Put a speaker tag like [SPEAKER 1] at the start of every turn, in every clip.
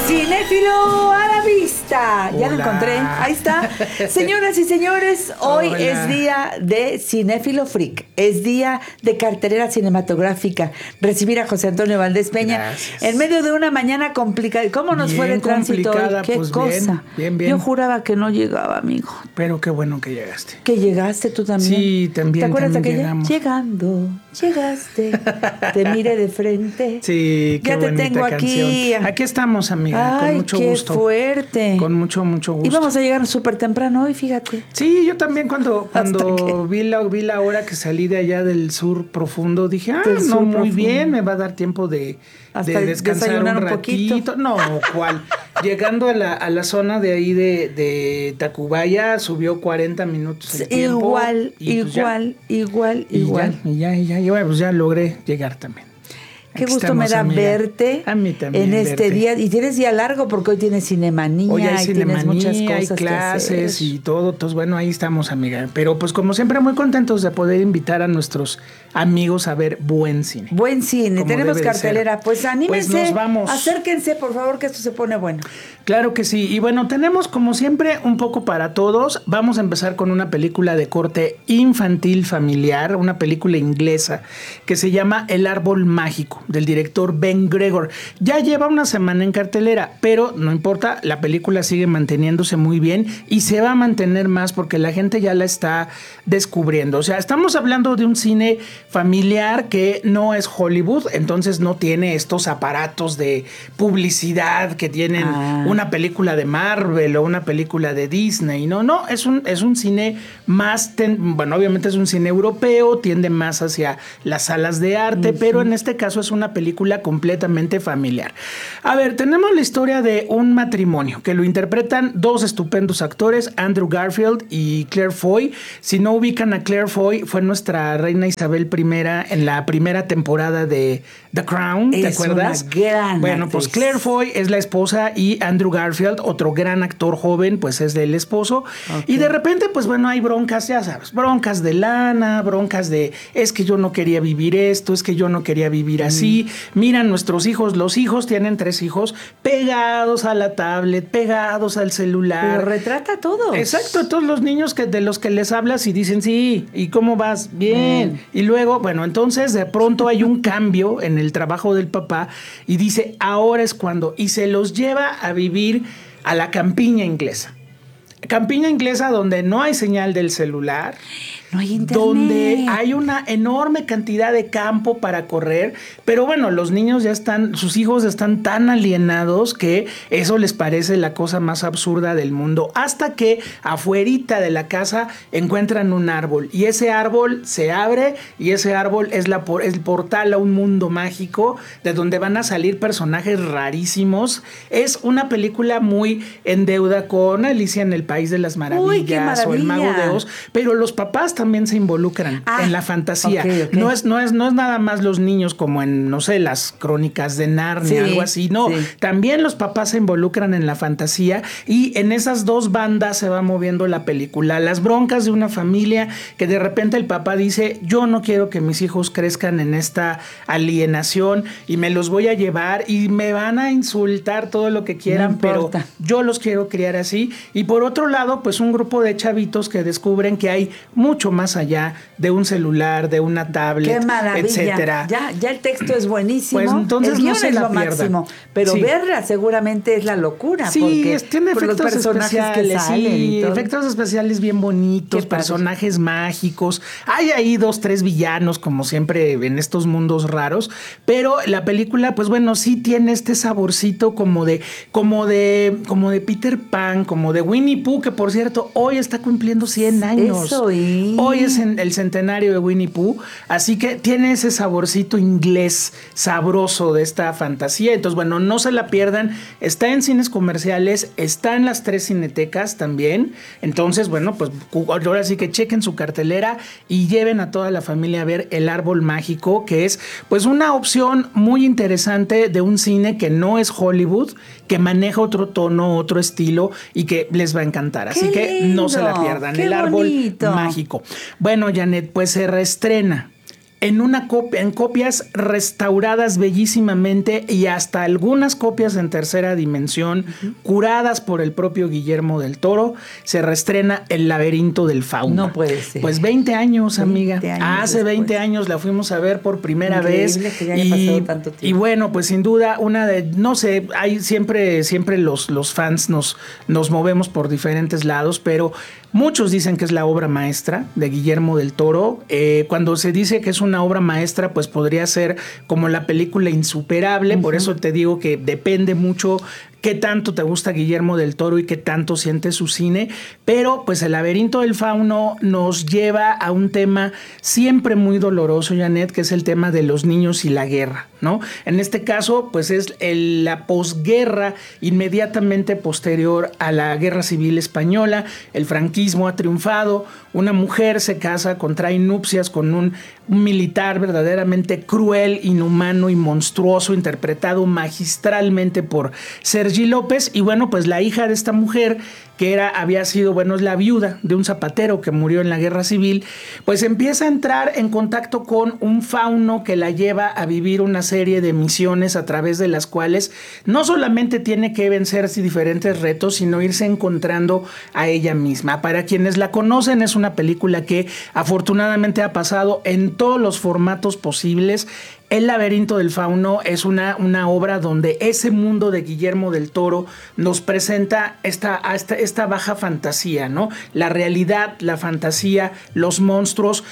[SPEAKER 1] Cinéfilo a la vista. Ya lo encontré. Ahí está. Señoras y señores, hoy es día de Cinéfilo Freak. Es día de cartelera cinematográfica. Recibir a José Antonio Valdés Peña.
[SPEAKER 2] Gracias.
[SPEAKER 1] En medio de una mañana complicada. ¿Cómo nos fue de tránsito hoy? ¿Qué
[SPEAKER 2] pues
[SPEAKER 1] cosa?
[SPEAKER 2] Bien.
[SPEAKER 1] Yo juraba que no llegaba, amigo.
[SPEAKER 2] Pero qué bueno que llegaste.
[SPEAKER 1] Que llegaste tú también.
[SPEAKER 2] Sí, también.
[SPEAKER 1] ¿Te acuerdas de aquella?
[SPEAKER 2] Llegamos.
[SPEAKER 1] Llegando, llegaste, te miré de frente.
[SPEAKER 2] Sí, qué
[SPEAKER 1] ya te
[SPEAKER 2] bonita
[SPEAKER 1] tengo aquí.
[SPEAKER 2] Aquí estamos, amiga,
[SPEAKER 1] Ay,
[SPEAKER 2] con mucho
[SPEAKER 1] qué
[SPEAKER 2] gusto.
[SPEAKER 1] fuerte.
[SPEAKER 2] Con mucho gusto.
[SPEAKER 1] Y vamos a llegar súper temprano hoy, fíjate.
[SPEAKER 2] Sí, yo también cuando vi la hora que salí de allá del sur profundo, dije, muy bien, me va a dar tiempo de descansar un ratito. No, ¿cuál? Llegando a la zona de ahí de Tacubaya, subió 40 minutos el tiempo.
[SPEAKER 1] Igual.
[SPEAKER 2] Y bueno, pues ya logré llegar también.
[SPEAKER 1] Qué
[SPEAKER 2] Aquí
[SPEAKER 1] gusto
[SPEAKER 2] estamos,
[SPEAKER 1] me da
[SPEAKER 2] amiga.
[SPEAKER 1] verte
[SPEAKER 2] A mí también
[SPEAKER 1] en este
[SPEAKER 2] verte.
[SPEAKER 1] día. Y tienes día largo porque hoy tienes Cinemanía.
[SPEAKER 2] Hoy hay
[SPEAKER 1] y tienes muchas
[SPEAKER 2] Cinemanía, hay
[SPEAKER 1] cosas
[SPEAKER 2] clases
[SPEAKER 1] que hacer.
[SPEAKER 2] y todo. Entonces, bueno, ahí estamos, amiga. Pero pues como siempre, muy contentos de poder invitar a nuestros amigos a ver buen cine.
[SPEAKER 1] Buen cine,
[SPEAKER 2] Como
[SPEAKER 1] tenemos
[SPEAKER 2] debe de
[SPEAKER 1] cartelera.
[SPEAKER 2] ser.
[SPEAKER 1] Pues anímense,
[SPEAKER 2] Pues nos vamos.
[SPEAKER 1] acérquense, por favor, que esto se pone bueno.
[SPEAKER 2] Claro que sí. Y bueno, tenemos como siempre un poco para todos. Vamos a empezar con una película de corte infantil familiar, una película inglesa que se llama El árbol mágico, del director Ben Gregor. Ya lleva una semana en cartelera, pero no importa, la película sigue manteniéndose muy bien y se va a mantener más porque la gente ya la está descubriendo. O sea, estamos hablando de un cine familiar que no es Hollywood, entonces no tiene estos aparatos de publicidad que tienen una película de Marvel o una película de Disney. No, es un cine más, bueno, obviamente es un cine europeo, tiende más hacia las salas de arte, pero en este caso es una película completamente familiar. A ver, tenemos la historia de un matrimonio que lo interpretan dos estupendos actores, Andrew Garfield y Claire Foy. Si no ubican a Claire Foy, fue nuestra reina Isabel I en la primera temporada de The Crown, ¿te acuerdas?
[SPEAKER 1] Una gran
[SPEAKER 2] Bueno, pues
[SPEAKER 1] actriz.
[SPEAKER 2] Claire Foy es la esposa y Andrew Garfield, otro gran actor joven, pues es el esposo.
[SPEAKER 1] Okay.
[SPEAKER 2] Y de repente, pues bueno, hay broncas, ya sabes, broncas de lana, broncas de es que yo no quería vivir esto, es que yo no quería vivir así. Mira, nuestros hijos, los hijos tienen 3 hijos pegados a la tablet, pegados al celular.
[SPEAKER 1] Pero retrata a todos.
[SPEAKER 2] Exacto, todos los niños de los que les hablas y dicen, sí, ¿y cómo vas? Bien. Y luego, bueno, entonces de pronto hay un cambio en el trabajo del papá y dice, ahora es cuando, y se los lleva a vivir a la campiña inglesa. Campiña inglesa donde no hay señal del celular.
[SPEAKER 1] No hay internet.
[SPEAKER 2] Donde hay una enorme cantidad de campo para correr, pero bueno, los niños ya están, sus hijos están tan alienados que eso les parece la cosa más absurda del mundo, hasta que afuerita de la casa encuentran un árbol y ese árbol se abre y ese árbol es el portal a un mundo mágico de donde van a salir personajes rarísimos. Es una película muy en deuda con Alicia en el País de las Maravillas.
[SPEAKER 1] Uy, qué maravilla.
[SPEAKER 2] O El Mago de Oz, pero los papás también se involucran en la fantasía.
[SPEAKER 1] Okay.
[SPEAKER 2] No es nada más los niños como en, no sé, las crónicas de Narnia, algo así. No, también los papás se involucran en la fantasía y en esas dos bandas se va moviendo la película. Las broncas de una familia que de repente el papá dice, yo no quiero que mis hijos crezcan en esta alienación y me los voy a llevar y me van a insultar todo lo que quieran, pero yo los quiero criar así. Y por otro lado, pues un grupo de chavitos que descubren que hay mucho más allá de un celular, de una tablet, etcétera.
[SPEAKER 1] Ya el texto es buenísimo.
[SPEAKER 2] Pues entonces
[SPEAKER 1] el guión
[SPEAKER 2] no se
[SPEAKER 1] es
[SPEAKER 2] la
[SPEAKER 1] lo
[SPEAKER 2] pierdan.
[SPEAKER 1] máximo, pero verla seguramente es la locura.
[SPEAKER 2] Sí,
[SPEAKER 1] porque
[SPEAKER 2] tiene
[SPEAKER 1] por
[SPEAKER 2] efectos
[SPEAKER 1] los personajes
[SPEAKER 2] especiales,
[SPEAKER 1] que salen
[SPEAKER 2] sí, efectos especiales bien bonitos, personajes mágicos. Hay ahí 2, 3 villanos, como siempre en estos mundos raros, pero la película, pues bueno, sí tiene este saborcito como de Peter Pan, como de Winnie Pooh, que por cierto, hoy está cumpliendo 100 años.
[SPEAKER 1] Eso,
[SPEAKER 2] Hoy es el centenario de Winnie Pooh, así que tiene ese saborcito inglés sabroso de esta fantasía. Entonces, bueno, no se la pierdan. Está en cines comerciales, está en las 3 cinetecas también. Entonces, bueno, pues ahora sí que chequen su cartelera y lleven a toda la familia a ver El árbol mágico, que es pues una opción muy interesante de un cine que no es Hollywood, que maneja otro tono, otro estilo y que les va a encantar. Así que no se la pierdan. El árbol mágico. Bueno, Janet, pues se reestrena en copias restauradas bellísimamente y hasta algunas copias en tercera dimensión, curadas por el propio Guillermo del Toro, se reestrena El laberinto del fauno.
[SPEAKER 1] No puede ser.
[SPEAKER 2] Pues 20 años, amiga.
[SPEAKER 1] 20 años
[SPEAKER 2] Hace 20 años la fuimos a ver por primera vez.
[SPEAKER 1] Que ya haya pasado tanto tiempo.
[SPEAKER 2] Y bueno, pues sin duda, no sé, hay siempre los fans nos movemos por diferentes lados, pero muchos dicen que es la obra maestra de Guillermo del Toro. Cuando se dice que es una obra maestra, pues podría ser como la película insuperable. Por eso te digo que depende mucho qué tanto te gusta Guillermo del Toro y qué tanto sientes su cine, pero pues El laberinto del fauno nos lleva a un tema siempre muy doloroso, Janet, que es el tema de los niños y la guerra, ¿no? En este caso, pues es la posguerra inmediatamente posterior a la Guerra Civil Española. El franquismo ha triunfado, una mujer se casa, contrae nupcias con un militar verdaderamente cruel, inhumano y monstruoso, interpretado magistralmente por Sergi López. Y bueno, pues la hija de esta mujer, que había sido, es la viuda de un zapatero que murió en la Guerra Civil, pues empieza a entrar en contacto con un fauno que la lleva a vivir una serie de misiones a través de las cuales no solamente tiene que vencer diferentes retos, sino irse encontrando a ella misma. Para quienes la conocen, es una película que afortunadamente ha pasado en todos los formatos posibles. El laberinto del fauno es una obra donde ese mundo de Guillermo del Toro nos presenta esta baja fantasía, ¿no? La realidad, la fantasía, los monstruos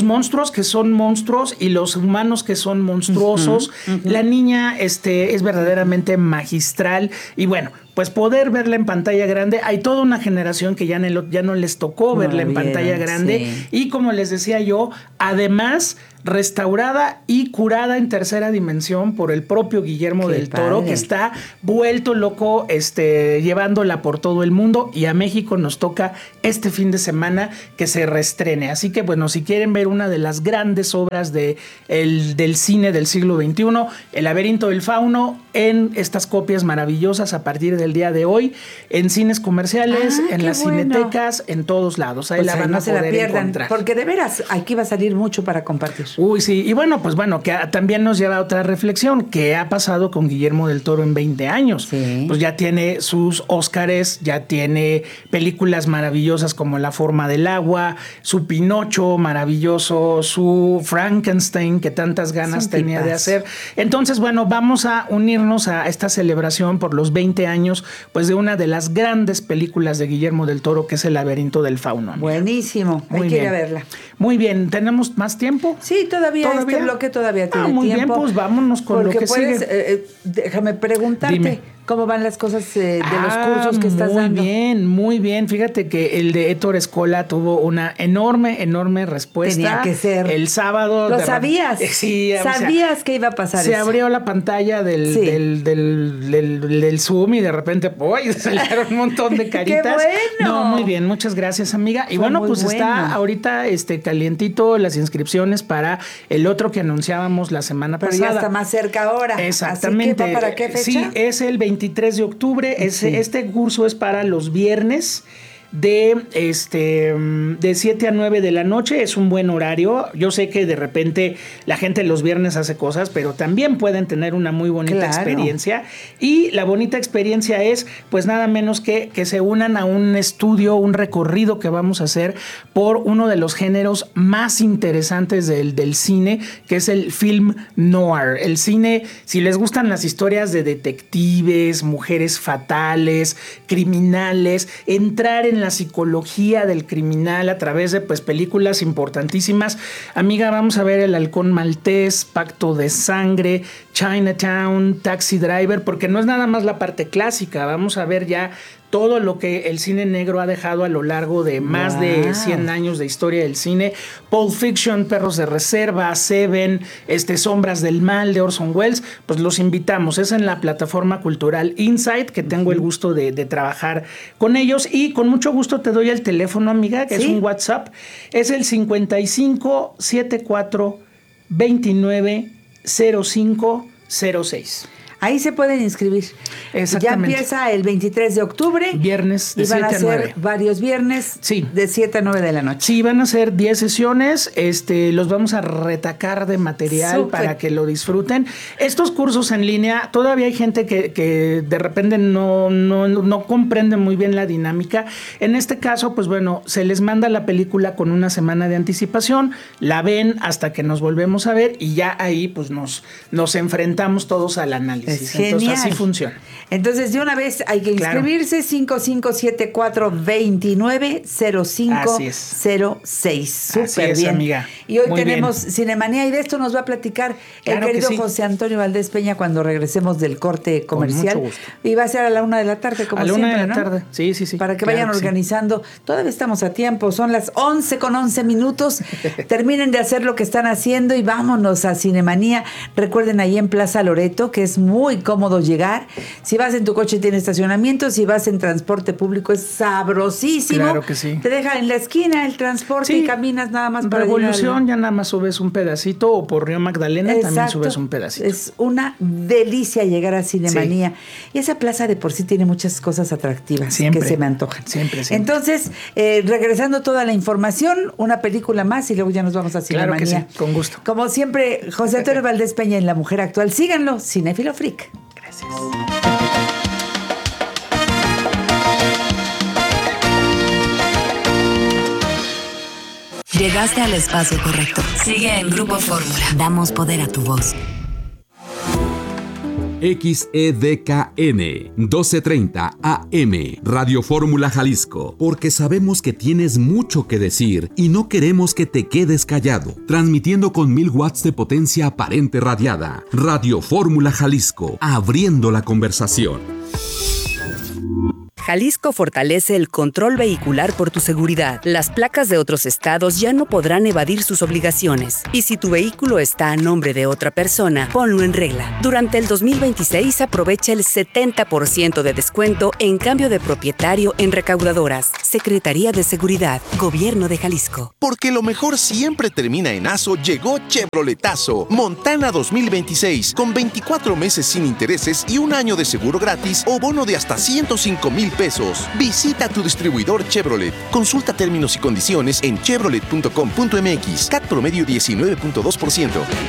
[SPEAKER 2] que son monstruos y los humanos que son monstruosos. La niña es verdaderamente magistral y bueno, pues poder verla en pantalla grande. Hay toda una generación que ya no les tocó verla en pantalla grande. Sí. Y como les decía yo, además restaurada y curada en tercera dimensión por el propio Guillermo del Toro, que está vuelto loco llevándola por todo el mundo, y a México nos toca este fin de semana que se reestrene. Así que bueno, si quieren ver una de las grandes obras del cine del siglo XXI, El laberinto del fauno, en estas copias maravillosas a partir del día de hoy, en cines comerciales, en las cinetecas, en todos lados. Ahí la van a poder encontrar.
[SPEAKER 1] Porque de veras, aquí va a salir mucho para compartir.
[SPEAKER 2] Uy, sí. Y bueno, pues bueno, que también nos lleva a otra reflexión. ¿Qué ha pasado con Guillermo del Toro en 20 años? Sí. Pues ya tiene sus Óscares, ya tiene películas maravillosas como La forma del agua, su Pinocho maravilloso, su Frankenstein, que tantas ganas tenía de hacer. Entonces, bueno, vamos a unirnos a esta celebración por los 20 años, pues de una de las grandes películas de Guillermo del Toro, que es El laberinto del fauno.
[SPEAKER 1] Buenísimo. Hay que ir a verla.
[SPEAKER 2] Muy bien. ¿Tenemos más tiempo?
[SPEAKER 1] Sí, todavía este bloque todavía tiene
[SPEAKER 2] muy
[SPEAKER 1] tiempo.
[SPEAKER 2] Bien, pues vámonos con lo que sigue.
[SPEAKER 1] Déjame preguntarte.
[SPEAKER 2] Dime.
[SPEAKER 1] ¿Cómo van las cosas de los cursos que estás dando?
[SPEAKER 2] Muy bien. Fíjate que el de Héctor Escola tuvo una enorme respuesta.
[SPEAKER 1] Tenía que ser.
[SPEAKER 2] El sábado.
[SPEAKER 1] ¿Lo sabías?
[SPEAKER 2] Sí.
[SPEAKER 1] ¿Sabías que iba a pasar
[SPEAKER 2] se abrió la pantalla del Zoom y de repente, salieron un montón de caritas.
[SPEAKER 1] ¡Qué bueno!
[SPEAKER 2] No, muy bien. Muchas gracias, amiga. Y bueno, pues está ahorita calientito las inscripciones para el otro que anunciábamos la semana pasada.
[SPEAKER 1] Pero ya está más cerca ahora.
[SPEAKER 2] Exactamente.
[SPEAKER 1] Así que, ¿para qué fecha?
[SPEAKER 2] Sí, es el 23 de octubre. Este curso es para los viernes de 7 a 9 de la noche. Es un buen horario. Yo sé que de repente la gente los viernes hace cosas, pero también pueden tener una muy bonita experiencia. Y la bonita experiencia es, pues nada menos que se unan a un estudio, un recorrido que vamos a hacer por uno de los géneros más interesantes del cine, que es el film noir. El cine, si les gustan las historias de detectives, mujeres fatales, criminales, entrar en la psicología del criminal a través de películas importantísimas. Amiga, vamos a ver El halcón maltés, Pacto de sangre, Chinatown, Taxi Driver, porque no es nada más la parte clásica. Vamos a ver ya todo lo que el cine negro ha dejado a lo largo de más de 100 años de historia del cine. Pulp Fiction, Perros de Reserva, Seven, Sombras del Mal de Orson Welles, pues los invitamos. Es en la plataforma cultural Insight, que tengo el gusto de trabajar con ellos, y con mucho gusto te doy el teléfono, amiga, que es un WhatsApp. Es el 5574 29 0506.
[SPEAKER 1] Ahí se pueden inscribir.
[SPEAKER 2] Exactamente.
[SPEAKER 1] Ya empieza el 23 de octubre.
[SPEAKER 2] Viernes de
[SPEAKER 1] y van
[SPEAKER 2] 7
[SPEAKER 1] a
[SPEAKER 2] a 9.
[SPEAKER 1] ser varios viernes
[SPEAKER 2] Sí.
[SPEAKER 1] de 7 a 9 de la noche.
[SPEAKER 2] Sí, van a ser 10 sesiones. Los vamos a retacar de material
[SPEAKER 1] Súper.
[SPEAKER 2] para que lo disfruten. Estos cursos en línea, todavía hay gente que de repente no comprende muy bien la dinámica. En este caso, pues bueno, se les manda la película con una semana de anticipación, la ven hasta que nos volvemos a ver y ya ahí pues nos enfrentamos todos al análisis.
[SPEAKER 1] Es genial.
[SPEAKER 2] Entonces así funciona.
[SPEAKER 1] Entonces, de una vez hay que inscribirse, 5574-290506. Súper bien.
[SPEAKER 2] Amiga.
[SPEAKER 1] Y hoy
[SPEAKER 2] Muy
[SPEAKER 1] tenemos Cinemanía y de esto nos va a platicar
[SPEAKER 2] Claro
[SPEAKER 1] el querido
[SPEAKER 2] que sí.
[SPEAKER 1] José Antonio Valdés Peña cuando regresemos del corte comercial.
[SPEAKER 2] mucho gusto.
[SPEAKER 1] Y va a ser a la 1 de la tarde, como
[SPEAKER 2] A la
[SPEAKER 1] siempre,
[SPEAKER 2] 1 de la
[SPEAKER 1] ¿no?
[SPEAKER 2] tarde. Sí.
[SPEAKER 1] Para que
[SPEAKER 2] Claro
[SPEAKER 1] vayan
[SPEAKER 2] que sí.
[SPEAKER 1] organizando. Todavía estamos a tiempo. Son las 11:11. Terminen de hacer lo que están haciendo y vámonos a Cinemanía. Recuerden, ahí en Plaza Loreto, que es muy cómodo llegar. Si vas en tu coche tiene estacionamiento. Si vas en transporte público es sabrosísimo.
[SPEAKER 2] Claro que sí.
[SPEAKER 1] Te deja en la esquina el transporte
[SPEAKER 2] Sí.
[SPEAKER 1] y caminas nada más para
[SPEAKER 2] Revolución, ya nada más subes un pedacito, o por Río Magdalena también
[SPEAKER 1] Exacto.
[SPEAKER 2] subes un pedacito.
[SPEAKER 1] Es una delicia llegar a Cinemanía. Y esa plaza de por sí tiene muchas cosas atractivas
[SPEAKER 2] Siempre.
[SPEAKER 1] que se me antojan.
[SPEAKER 2] Siempre.
[SPEAKER 1] Entonces, regresando toda la información, una película más y luego ya nos vamos a
[SPEAKER 2] Claro
[SPEAKER 1] Cinemanía.
[SPEAKER 2] que sí, con gusto.
[SPEAKER 1] Como siempre, José Antonio Valdés Peña en La Mujer Actual. Síganlo, Cinéfilo Freak.
[SPEAKER 2] Gracias.
[SPEAKER 3] Llegaste al espacio correcto. Sigue en Grupo Fórmula. Damos poder a tu voz.
[SPEAKER 4] XEDKN 1230 AM Radio Fórmula Jalisco, porque sabemos que tienes mucho que decir y no queremos que te quedes callado. Transmitiendo con 1000 watts de potencia aparente radiada. Radio Fórmula Jalisco, abriendo la conversación.
[SPEAKER 5] Jalisco fortalece el control vehicular por tu seguridad. Las placas de otros estados ya no podrán evadir sus obligaciones. Y si tu vehículo está a nombre de otra persona, ponlo en regla. Durante el 2026 aprovecha el 70% de descuento en cambio de propietario en recaudadoras. Secretaría de Seguridad, Gobierno de Jalisco.
[SPEAKER 6] Porque lo mejor siempre termina en ASO, llegó Chevroletazo. Montana 2026, con 24 meses sin intereses y un año de seguro gratis o bono de hasta 105,000 pesos. Visita tu distribuidor Chevrolet. Consulta términos y condiciones en chevrolet.com.mx. CAT promedio 19.2%.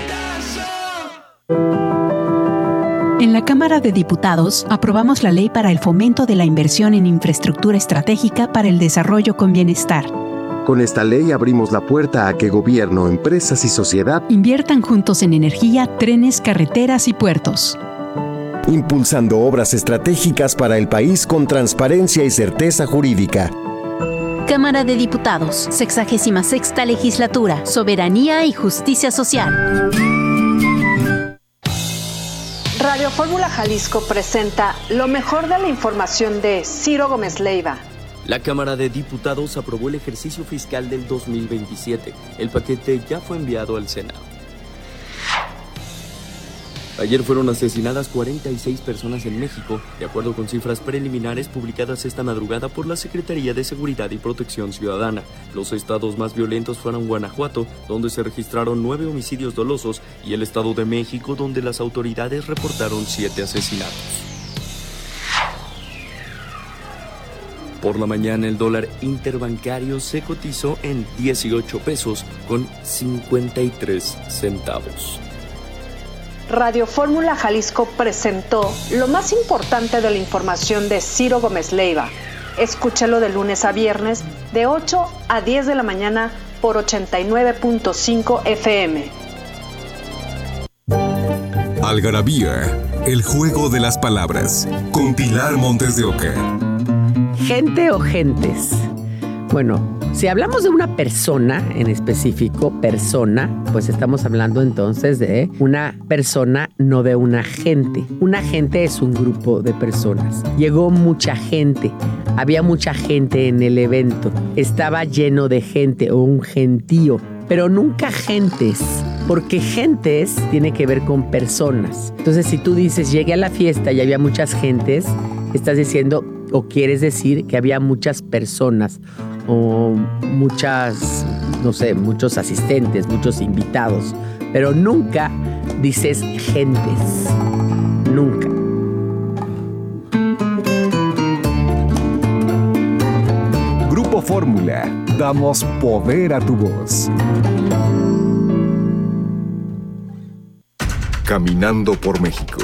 [SPEAKER 7] En la Cámara de Diputados aprobamos la Ley para el Fomento de la Inversión en Infraestructura Estratégica para el Desarrollo con Bienestar.
[SPEAKER 8] Con esta ley abrimos la puerta a que gobierno, empresas y sociedad
[SPEAKER 7] Inviertan juntos en energía, trenes, carreteras y puertos.
[SPEAKER 8] impulsando obras estratégicas para el país con transparencia y certeza jurídica.
[SPEAKER 9] Cámara de Diputados, 66ª Legislatura, Soberanía y Justicia Social.
[SPEAKER 10] Radio Fórmula Jalisco presenta lo mejor de la información de Ciro Gómez Leiva.
[SPEAKER 11] La Cámara de Diputados aprobó el ejercicio fiscal del 2027. El paquete ya fue enviado al Senado. Ayer fueron asesinadas 46 personas en México, de acuerdo con cifras preliminares publicadas esta madrugada por la Secretaría de Seguridad y Protección Ciudadana. Los estados más violentos fueron Guanajuato, donde se registraron 9 homicidios dolosos, y el Estado de México, donde las autoridades reportaron 7 asesinatos. Por la mañana, el dólar interbancario se cotizó en 18 pesos con 53 centavos.
[SPEAKER 10] Radio Fórmula Jalisco presentó lo más importante de la información de Ciro Gómez Leiva. Escúchalo de lunes a viernes de 8 a 10 de la mañana por 89.5 FM.
[SPEAKER 12] Algarabía, el juego de las palabras, con Pilar Montes de Oca.
[SPEAKER 13] ¿Gente o gentes? Bueno, si hablamos de una persona en específico, persona, pues estamos hablando entonces de una persona, no de una gente. Una gente es un grupo de personas. Llegó mucha gente, había mucha gente en el evento, estaba lleno de gente o un gentío, pero nunca gentes, porque gentes tiene que ver con personas. Entonces, si tú dices, llegué a la fiesta y había muchas gentes, estás diciendo o quieres decir que había muchas personas o muchas, no sé, muchos asistentes, muchos invitados, pero nunca dices gentes. nunca.
[SPEAKER 14] Grupo Fórmula, damos poder a tu voz. Caminando por México.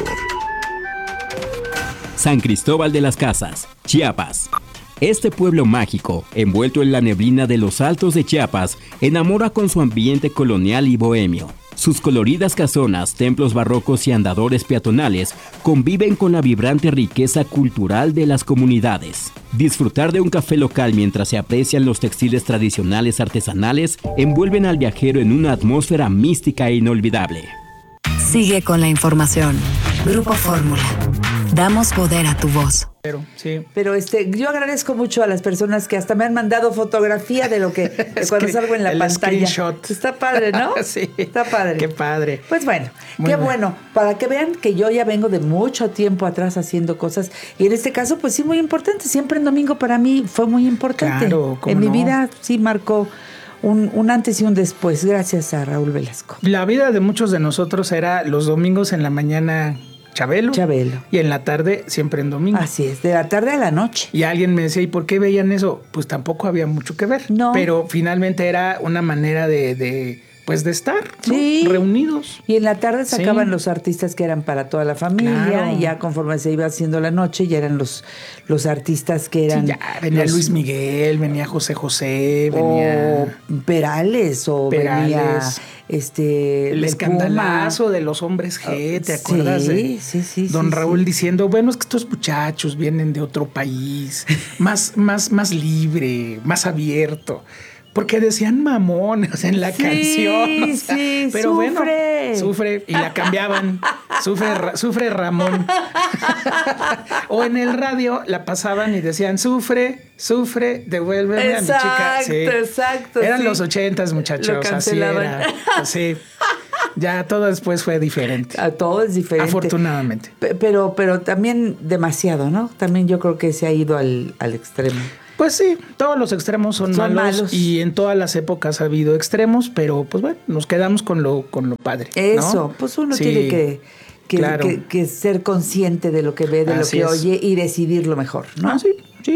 [SPEAKER 15] San Cristóbal de las Casas, Chiapas. Este pueblo mágico, envuelto en la neblina de los altos de Chiapas, enamora con su ambiente colonial y bohemio. Sus coloridas casonas, templos barrocos y andadores peatonales conviven con la vibrante riqueza cultural de las comunidades. Disfrutar de un café local mientras se aprecian los textiles tradicionales artesanales envuelven al viajero en una atmósfera mística e inolvidable.
[SPEAKER 3] Sigue con la información. Grupo Fórmula. Damos poder a tu voz.
[SPEAKER 1] Pero yo agradezco mucho a las personas que hasta me han mandado fotografía de lo que de cuando salgo en la pantalla.
[SPEAKER 2] Screenshot.
[SPEAKER 1] Está padre, ¿no?
[SPEAKER 2] Sí.
[SPEAKER 1] Está padre.
[SPEAKER 2] Qué padre.
[SPEAKER 1] Pues bueno,
[SPEAKER 2] Muy
[SPEAKER 1] bueno. Para que vean que yo ya vengo de mucho tiempo atrás haciendo cosas. Y en este caso, pues sí, muy importante. Siempre en domingo para mí fue muy importante.
[SPEAKER 2] Claro, ¿cómo
[SPEAKER 1] en mi
[SPEAKER 2] no?
[SPEAKER 1] vida sí marcó un antes y un después, gracias a Raúl Velasco.
[SPEAKER 2] La vida de muchos de nosotros era los domingos en la mañana Chabelo. Y en la tarde siempre en domingo.
[SPEAKER 1] Así es, de la tarde a la noche.
[SPEAKER 2] Y alguien me decía, ¿y por qué veían eso? Pues tampoco había mucho que ver.
[SPEAKER 1] No.
[SPEAKER 2] Pero finalmente era una manera de estar, ¿no?
[SPEAKER 1] Sí.
[SPEAKER 2] Reunidos.
[SPEAKER 1] Y en la tarde sacaban los artistas que eran para toda la familia.
[SPEAKER 2] Claro.
[SPEAKER 1] Y ya conforme se iba haciendo la noche, ya eran los artistas que eran...
[SPEAKER 2] Sí, ya venía Luis Miguel, venía José José, venía...
[SPEAKER 1] Perales, venía...
[SPEAKER 2] el escandalazo de los hombres G, ¿te acuerdas?
[SPEAKER 1] Sí.
[SPEAKER 2] Don Raúl diciendo, bueno, es que estos muchachos vienen de otro país, más libre, más abierto. Porque decían mamones en la canción. Pero sufre y la cambiaban. Sufre Ramón. O en el radio la pasaban y decían, sufre, devuélveme a mi chica. Sí.
[SPEAKER 1] Exacto.
[SPEAKER 2] Eran los 80s, muchachos. Así era. Así. Ya todo después fue diferente.
[SPEAKER 1] Todo es diferente.
[SPEAKER 2] Afortunadamente.
[SPEAKER 1] Pero también demasiado, ¿no? También yo creo que se ha ido al extremo.
[SPEAKER 2] Pues sí, todos los extremos son malos y en todas las épocas ha habido extremos, pero pues bueno, nos quedamos con lo padre.
[SPEAKER 1] Eso,
[SPEAKER 2] ¿no?
[SPEAKER 1] Pues uno tiene que ser consciente de lo que ve, de lo que oye y decidir lo mejor, ¿no?
[SPEAKER 2] Sí,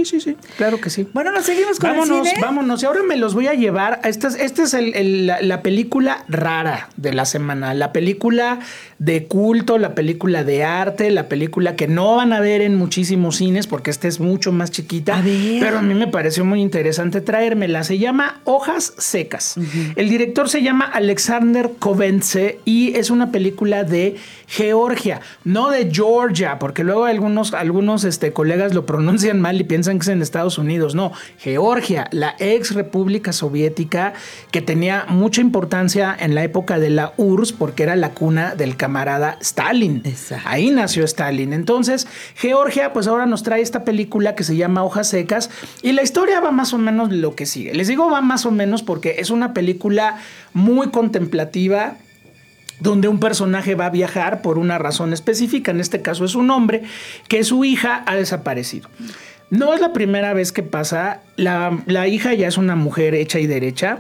[SPEAKER 2] claro que sí.
[SPEAKER 1] Bueno, nos seguimos con el cine.
[SPEAKER 2] Vámonos. Y ahora me los voy a llevar. Esta es la película rara de la semana. La película de culto, la película de arte, la película que no van a ver en muchísimos cines porque esta es mucho más chiquita. Pero a mí me pareció muy interesante traérmela. Se llama Hojas Secas. El director se llama Alexander Koventse y es una película de Georgia, no de Georgia, porque luego algunos colegas lo pronuncian mal y piensan que es en Estados Unidos. No, Georgia, la ex república soviética que tenía mucha importancia en la época de la URSS porque era la cuna del camarada Stalin.
[SPEAKER 1] Exacto.
[SPEAKER 2] Ahí nació Stalin. Entonces, Georgia, pues ahora nos trae esta película que se llama Hojas Secas y la historia va más o menos lo que sigue. Les digo va más o menos porque es una película muy contemplativa, donde un personaje va a viajar por una razón específica, en este caso es un hombre, que su hija ha desaparecido. No es la primera vez que pasa, la hija ya es una mujer hecha y derecha,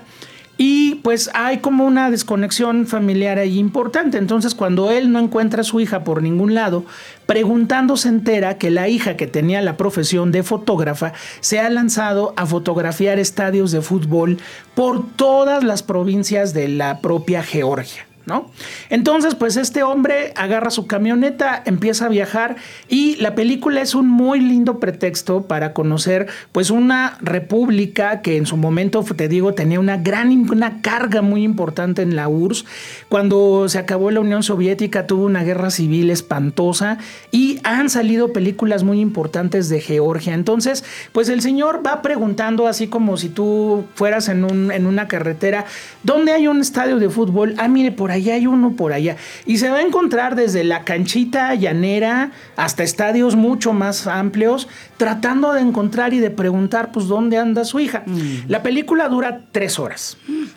[SPEAKER 2] y pues hay como una desconexión familiar ahí importante. Entonces cuando él no encuentra a su hija por ningún lado, preguntando se entera que la hija que tenía la profesión de fotógrafa se ha lanzado a fotografiar estadios de fútbol por todas las provincias de la propia Georgia, ¿no? Entonces, pues este hombre agarra su camioneta, empieza a viajar y la película es un muy lindo pretexto para conocer pues una república que en su momento, te digo, tenía una carga muy importante en la URSS. Cuando se acabó la Unión Soviética tuvo una guerra civil espantosa y han salido películas muy importantes de Georgia. Entonces, pues el señor va preguntando así como si tú fueras en una carretera, ¿dónde hay un estadio de fútbol? Ah, mire, por allá hay uno, por allá. Y se va a encontrar desde la canchita llanera hasta estadios mucho más amplios, tratando de encontrar y de preguntar, pues, ¿dónde anda su hija? La película dura 3 horas.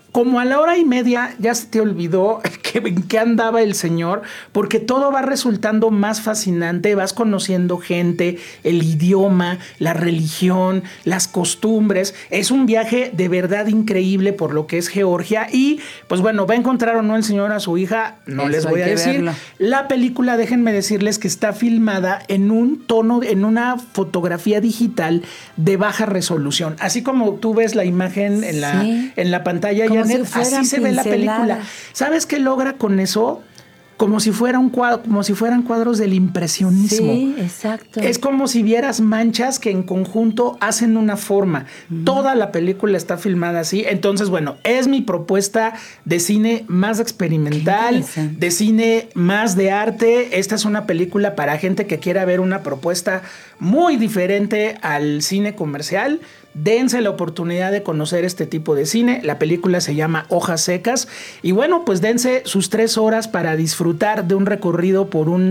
[SPEAKER 2] como a la hora y media ya se te olvidó en qué andaba el señor, porque todo va resultando más fascinante, vas conociendo gente, el idioma, la religión, las costumbres. Es un viaje de verdad increíble por lo que es Georgia y pues bueno, va a encontrar o no el señor a su hija, no eso les voy a decir. Verlo. La película, déjenme decirles que está filmada en un tono, en una fotografía digital de baja resolución, así como tú ves la imagen en la pantalla, Janet, si así se ve la película. ¿Sabes qué logra con eso? Como si fuera un cuadro, como si fueran cuadros del impresionismo.
[SPEAKER 1] Sí, exacto.
[SPEAKER 2] Es como si vieras manchas que en conjunto hacen una forma. Toda la película está filmada así. Entonces, bueno, es mi propuesta de cine más experimental, de cine más de arte. Esta es una película para gente que quiera ver una propuesta muy diferente al cine comercial. Dense la oportunidad de conocer este tipo de cine. La película se llama Hojas Secas. Y bueno, pues dense sus 3 horas para disfrutar de un recorrido por un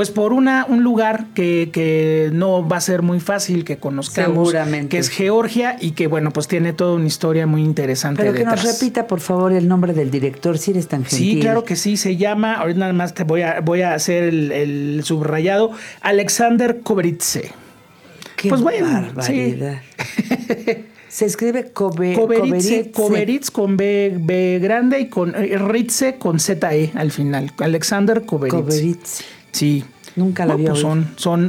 [SPEAKER 2] lugar que no va a ser muy fácil que conozcamos. Seguramente. Que es Georgia y que bueno, pues tiene toda una historia muy interesante detrás.
[SPEAKER 1] Pero que nos repita, por favor, el nombre del director, si eres tan gentil.
[SPEAKER 2] Sí, claro que sí. Se llama, ahorita nada más te voy a hacer el subrayado, Alexander Koberitze.
[SPEAKER 1] Qué pues bueno, barbaridad. Sí. Se escribe
[SPEAKER 2] Koberitze con B grande y con Ritze con ZE al final. Alexander Koberitze. Sí.
[SPEAKER 1] Nunca la había oído.
[SPEAKER 2] Son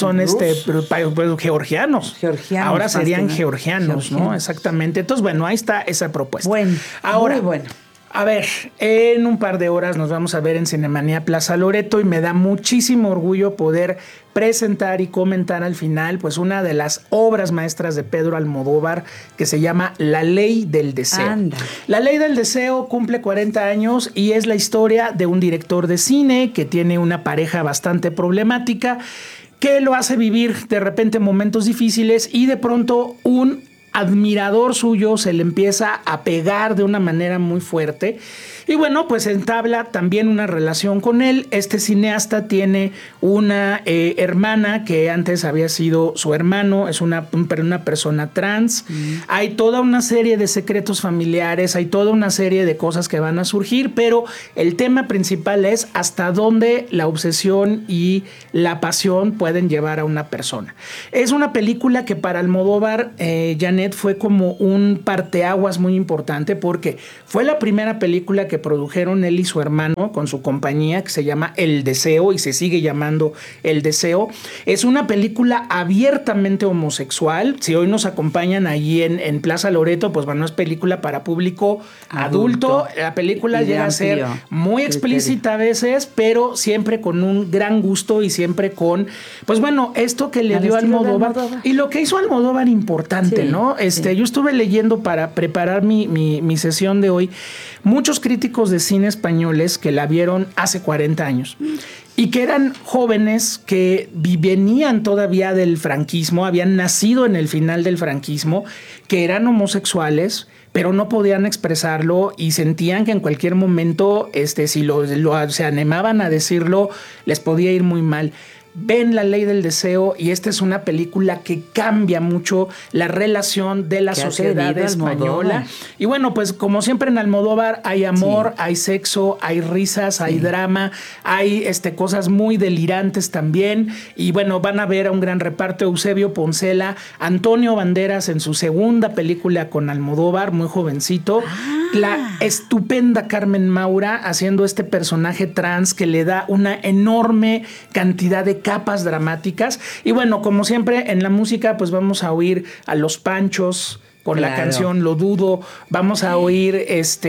[SPEAKER 2] georgianos. Ahora serían georgianos, ¿no? Exactamente. Entonces, bueno, ahí está esa propuesta.
[SPEAKER 1] Bueno,
[SPEAKER 2] ahora,
[SPEAKER 1] muy bueno.
[SPEAKER 2] A ver, en un par de horas nos vamos a ver en Cinemanía Plaza Loreto y me da muchísimo orgullo poder presentar y comentar al final pues una de las obras maestras de Pedro Almodóvar que se llama La Ley del Deseo. Anda. La Ley del Deseo cumple 40 años y es la historia de un director de cine que tiene una pareja bastante problemática que lo hace vivir de repente momentos difíciles y de pronto un admirador suyo se le empieza a pegar de una manera muy fuerte y bueno, pues entabla también una relación con él. Este cineasta tiene una hermana que antes había sido su hermano, es una persona trans. Hay toda una serie de secretos familiares, hay toda una serie de cosas que van a surgir, pero el tema principal es hasta dónde la obsesión y la pasión pueden llevar a una persona. Es una película que para Almodóvar, Janet, fue como un parteaguas muy importante porque fue la primera película que produjeron él y su hermano con su compañía que se llama El Deseo y se sigue llamando El Deseo. Es una película abiertamente homosexual. Si hoy nos acompañan allí en Plaza Loreto, pues bueno, es película para público adulto. La película llega a ser muy explícita a veces, pero siempre con un gran gusto y siempre con, pues bueno, esto que le dio Almodóvar y lo que hizo Almodóvar importante, ¿no? Yo estuve leyendo para preparar mi sesión de hoy muchos críticos de cine españoles que la vieron hace 40 años y que eran jóvenes que venían todavía del franquismo, habían nacido en el final del franquismo, que eran homosexuales, pero no podían expresarlo y sentían que en cualquier momento, si se animaban a decirlo, les podía ir muy mal. Ven La Ley del Deseo y esta es una película que cambia mucho la relación de la sociedad española. Y bueno, pues como siempre en Almodóvar hay amor, hay sexo, hay risas, hay drama, hay cosas muy delirantes también. Y bueno, van a ver a un gran reparto: Eusebio Poncela, Antonio Banderas en su segunda película con Almodóvar, muy jovencito. La estupenda Carmen Maura haciendo este personaje trans que le da una enorme cantidad de capas dramáticas. Y bueno, como siempre en la música, pues vamos a oír a Los Panchos con la canción Lo Dudo, vamos a oír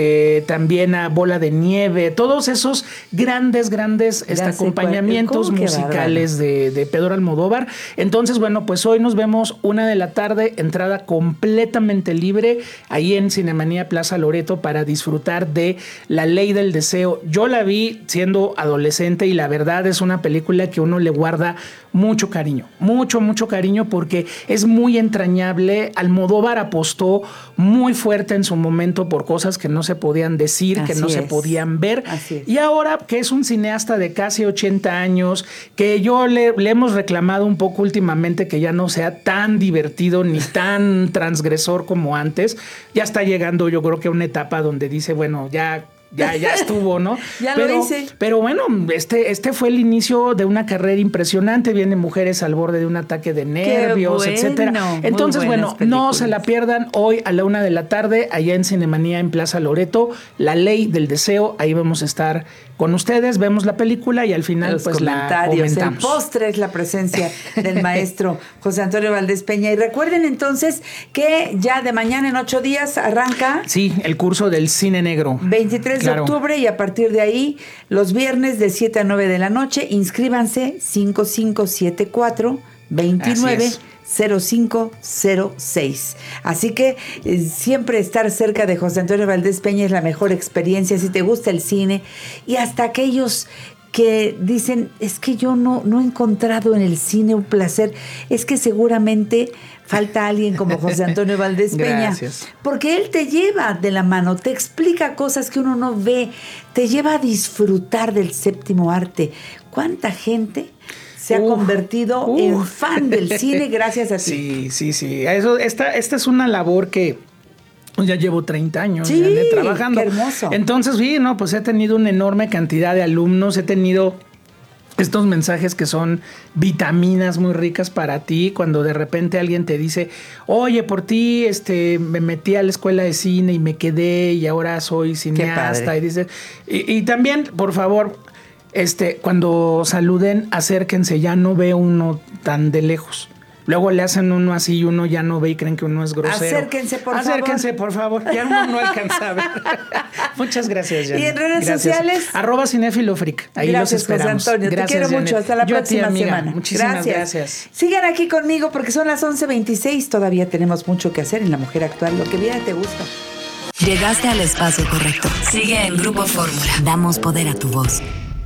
[SPEAKER 2] también a Bola de Nieve, todos esos grandes acompañamientos musicales de Pedro Almodóvar. Entonces, bueno, pues hoy nos vemos 1:00 p.m, entrada completamente libre ahí en Cinemanía Plaza Loreto para disfrutar de La Ley del Deseo. Yo la vi siendo adolescente y la verdad es una película que uno le guarda mucho cariño, mucho cariño porque es muy entrañable. Almodóvar apostó apostó muy fuerte en su momento por cosas que no se podían decir, que no se podían ver. Y ahora que es un cineasta de casi 80 años, que yo le hemos reclamado un poco últimamente que ya no sea tan divertido ni tan transgresor como antes, ya está llegando yo creo que a una etapa donde dice, bueno, ya estuvo, ¿no?
[SPEAKER 1] Lo hice.
[SPEAKER 2] Pero bueno, este fue el inicio de una carrera impresionante. Vienen Mujeres al borde de un ataque de nervios, etcétera. Entonces, bueno, no se la pierdan hoy a la 1 de la tarde, allá en Cinemanía en Plaza Loreto, La Ley del Deseo. Ahí vamos a estar con ustedes, vemos la película y al final
[SPEAKER 1] los
[SPEAKER 2] pues
[SPEAKER 1] comentarios,
[SPEAKER 2] la comentamos.
[SPEAKER 1] El postre es la presencia del maestro José Antonio Valdés Peña. Y recuerden entonces que ya de mañana en 8 días arranca...
[SPEAKER 2] Sí, el curso del cine negro.
[SPEAKER 1] 23 de octubre y a partir de ahí, los viernes de 7 a 9 de la noche, inscríbanse 5574-290506. Así que siempre estar cerca de José Antonio Valdés Peña es la mejor experiencia si te gusta el cine. Y hasta aquellos que dicen, es que yo no he encontrado en el cine un placer, es que seguramente falta alguien como José Antonio Valdés Peña.
[SPEAKER 2] Gracias.
[SPEAKER 1] Porque él te lleva de la mano, te explica cosas que uno no ve, te lleva a disfrutar del séptimo arte. ¿Cuánta gente se ha convertido en fan del cine gracias a ti?
[SPEAKER 2] Sí. Esta es una labor que ya llevo 30 años trabajando.
[SPEAKER 1] Qué hermoso.
[SPEAKER 2] Entonces, pues he tenido una enorme cantidad de alumnos, he tenido estos mensajes que son vitaminas muy ricas para ti, cuando de repente alguien te dice, oye, por ti me metí a la escuela de cine y me quedé y ahora soy cineasta. Y dice, y también, por favor, cuando saluden, acérquense, ya no ve uno tan de lejos. Luego le hacen uno así y uno ya no ve y creen que uno es grosero.
[SPEAKER 1] Acérquense, por favor.
[SPEAKER 2] Ya uno no alcanza a ver. Muchas gracias, Janet.
[SPEAKER 1] ¿Y en redes sociales?
[SPEAKER 2] @cinefilofreak. Ahí los esperamos.
[SPEAKER 1] José Antonio.
[SPEAKER 2] Gracias,
[SPEAKER 1] te quiero
[SPEAKER 2] Janet.
[SPEAKER 1] mucho. Hasta la próxima semana.
[SPEAKER 2] Muchísimas gracias.
[SPEAKER 1] Sigan aquí conmigo porque son las 11:26. Todavía tenemos mucho que hacer en La Mujer Actual. Lo que viene te gusta.
[SPEAKER 3] Llegaste al espacio correcto. Sigue en Grupo Fórmula. Damos poder a tu voz.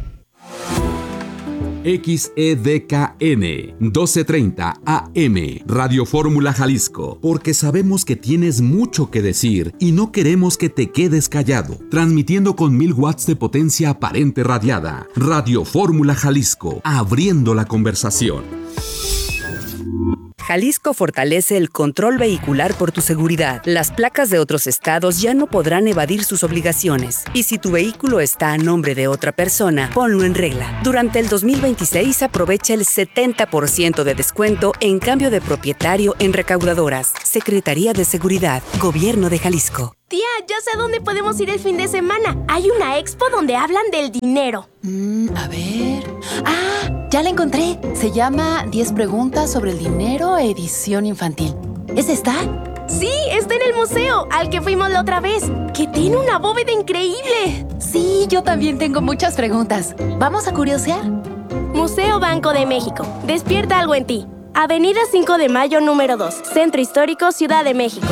[SPEAKER 4] XEDKN 1230 AM Radio Fórmula Jalisco, porque sabemos que tienes mucho que decir y no queremos que te quedes callado. Transmitiendo con 1000 watts de potencia aparente radiada. Radio Fórmula Jalisco, abriendo la conversación.
[SPEAKER 5] Jalisco fortalece el control vehicular por tu seguridad. Las placas de otros estados ya no podrán evadir sus obligaciones. Y si tu vehículo está a nombre de otra persona, ponlo en regla. Durante el 2026 aprovecha el 70% de descuento en cambio de propietario en recaudadoras. Secretaría de Seguridad, Gobierno de Jalisco.
[SPEAKER 16] Tía, ya sé a dónde podemos ir el fin de semana. Hay una expo donde hablan del dinero.
[SPEAKER 17] A ver... ¡Ah! Ya la encontré. Se llama 10 preguntas sobre el dinero, edición infantil. ¿Es esta?
[SPEAKER 16] Sí, está en el museo, al que fuimos la otra vez, que tiene una bóveda increíble.
[SPEAKER 17] Sí, yo también tengo muchas preguntas. ¿Vamos a curiosear?
[SPEAKER 16] Museo Banco de México. Despierta algo en ti. Avenida 5 de Mayo, número 2. Centro Histórico, Ciudad de México.